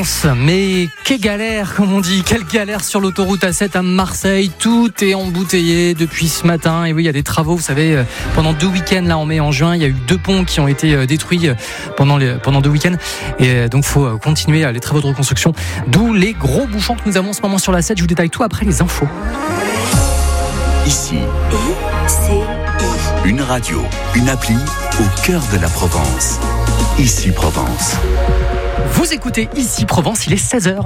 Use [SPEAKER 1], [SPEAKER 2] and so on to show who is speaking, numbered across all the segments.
[SPEAKER 1] Provence. Mais quelle galère, comme on dit, quelle galère sur l'autoroute A7 à Marseille. Tout est embouteillé depuis ce matin. Et oui, il y a des travaux, vous savez, pendant 2 week-ends, là en mai et en juin, il y a eu 2 ponts qui ont été détruits pendant 2 week-ends. Et donc, il faut continuer les travaux de reconstruction. D'où les gros bouchons que nous avons en ce moment sur l'A7. Je vous détaille tout après les infos.
[SPEAKER 2] Ici, une radio, une appli au cœur de la Provence. Ici Provence.
[SPEAKER 1] Vous écoutez Ici Provence, il est 16h.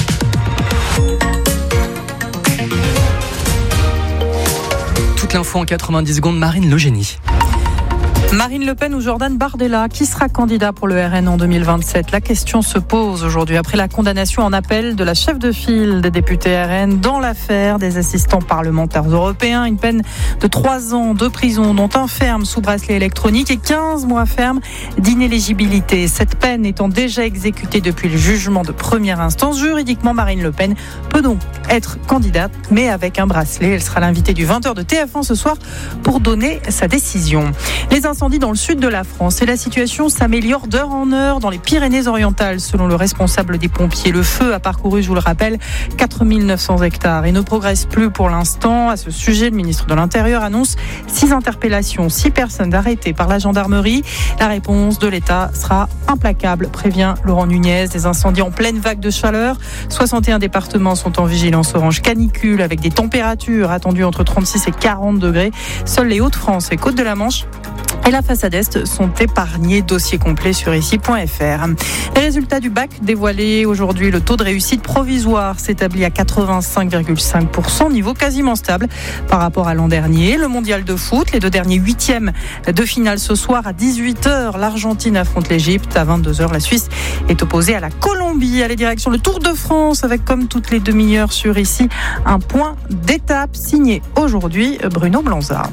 [SPEAKER 1] Toute l'info en 90 secondes, Marine Le Génie.
[SPEAKER 3] Marine Le Pen ou Jordan Bardella, qui sera candidat pour le RN en 2027 ? La question se pose aujourd'hui après la condamnation en appel de la chef de file des députés RN dans l'affaire des assistants parlementaires européens. Une peine de 3 ans de prison, dont 1 ferme sous bracelet électronique et 15 mois ferme d'inéligibilité. Cette peine étant déjà exécutée depuis le jugement de première instance, juridiquement, Marine Le Pen peut donc être candidate, mais avec un bracelet. Elle sera l'invitée du 20h de TF1 ce soir pour donner sa décision. Les incendies dans le sud de la France et la situation s'améliore d'heure en heure dans les Pyrénées-Orientales selon le responsable des pompiers. Le feu a parcouru, je vous le rappelle, 4900 hectares et ne progresse plus pour l'instant. À ce sujet, le ministre de l'Intérieur annonce 6 interpellations, 6 personnes arrêtées par la gendarmerie. La réponse de l'État sera implacable, prévient Laurent Nunez. Des incendies en pleine vague de chaleur. 61 départements sont en vigilance orange canicule avec des températures attendues entre 36 et 40 degrés. Seules les Hauts-de-France et Côtes de la Manche et la façade Est sont épargnés. Dossier complet sur ici.fr. Les résultats du bac dévoilés aujourd'hui. Le taux de réussite provisoire s'établit à 85,5%, niveau quasiment stable par rapport à l'an dernier. Le mondial de foot, les 2 derniers 8e de finale ce soir à 18h. L'Argentine affronte l'Égypte. À 22h, la Suisse est opposée à la Colombie. Allez, direction le Tour de France avec, comme toutes les demi-heures sur ici, un point d'étape signé aujourd'hui Bruno Blanza.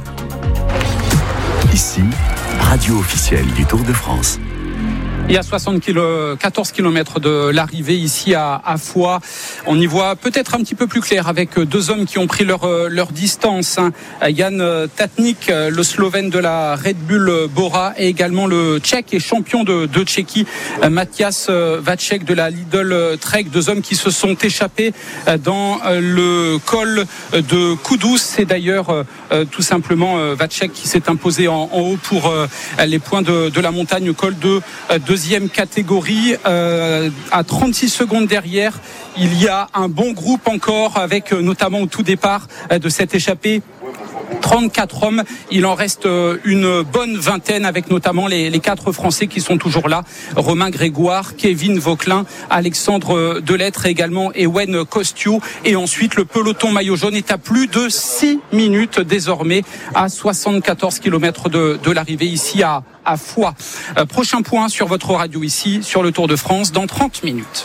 [SPEAKER 2] Ici, radio officielle du Tour de France.
[SPEAKER 4] Il y a 14 km de l'arrivée ici à Foix. On y voit peut-être un petit peu plus clair avec 2 hommes qui ont pris leur distance. Jan Tatnik, le Slovène de la Red Bull Bora, et également le Tchèque et champion de Tchéquie, Matthias Vacek de la Lidl Trek. 2 hommes qui se sont échappés dans le col de Koudous. C'est d'ailleurs tout simplement Vacek qui s'est imposé en haut pour les points de la montagne, col de 2e catégorie. À 36 secondes derrière, il y a un bon groupe encore, avec notamment au tout départ de cette échappée 34 hommes. Il en reste une bonne vingtaine, avec notamment les 4 Français qui sont toujours là. Romain Grégoire, Kevin Vauquelin, Alexandre Delettre et également Ewen Kostiou. Et ensuite, le peloton maillot jaune est à plus de 6 minutes désormais, à 74 km de l'arrivée ici à Foix. Prochain point sur votre radio ici, sur le Tour de France, dans 30 minutes.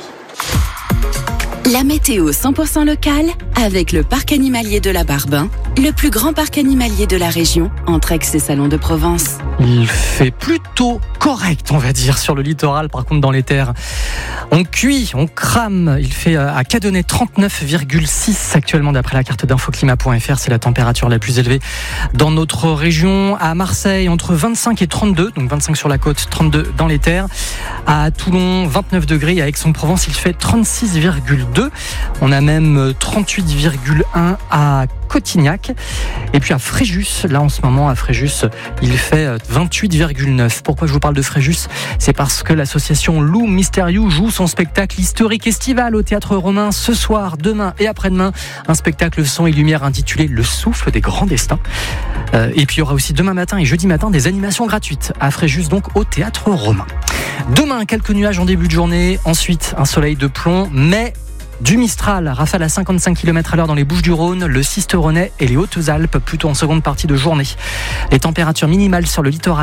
[SPEAKER 5] La météo 100% locale avec le parc animalier de la Barbin, le plus grand parc animalier de la région, entre Aix et Salon de Provence.
[SPEAKER 1] Il fait plutôt correct, on va dire, sur le littoral. Par contre, dans les terres, on cuit, on crame. Il fait à Cadonnet 39,6 actuellement, d'après la carte d'infoclimat.fr. C'est la température la plus élevée dans notre région. À Marseille, entre 25 et 32, donc 25 sur la côte, 32 dans les terres. À Toulon, 29 degrés. À Aix-en-Provence, il fait 36,2. On a même 38,1 à Cotignac. Et puis à Fréjus, là en ce moment à Fréjus, il fait 28,9. Pourquoi je vous parle de Fréjus ? C'est parce que l'association Loup Mystérieux joue son spectacle historique estival au Théâtre Romain ce soir, demain et après-demain. Un spectacle son et lumière intitulé Le Souffle des Grands Destins. Et puis il y aura aussi demain matin et jeudi matin des animations gratuites à Fréjus, donc au Théâtre Romain. Demain, quelques nuages en début de journée, ensuite un soleil de plomb, mais du Mistral, rafale à 55 km/h dans les Bouches-du-Rhône, le Sisteronais et les Hautes-Alpes, plutôt en seconde partie de journée. Les températures minimales sur le littoral